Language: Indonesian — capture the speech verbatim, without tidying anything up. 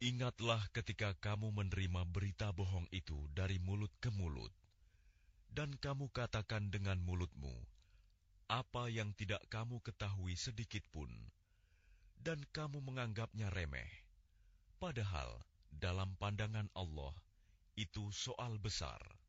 Ingatlah ketika kamu menerima berita bohong itu dari mulut ke mulut, dan kamu katakan dengan mulutmu apa yang tidak kamu ketahui sedikitpun, dan kamu menganggapnya remeh, padahal dalam pandangan Allah itu soal besar.